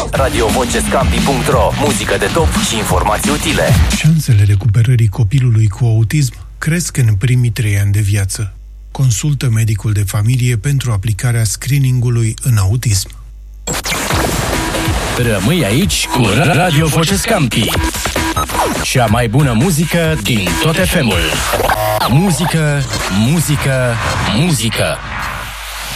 radiovocescampi.ro. Muzică de top și informații utile. Șansele recuperării copilului cu autism cresc în primii 3 ani de viață. Consultă medicul de familie pentru aplicarea screeningului în autism. Rămâi aici cu Radio Vocescampi. Cea mai bună muzică din tot FM-ul. Muzică, muzică, muzică.